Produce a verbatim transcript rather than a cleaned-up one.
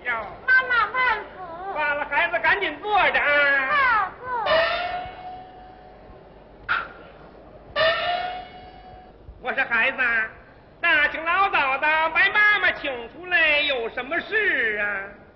哟， 妈妈万福。 完了，孩子赶紧坐着啊。 好，坐。 我说孩子，大清老早的把妈妈请出来，有什么事啊？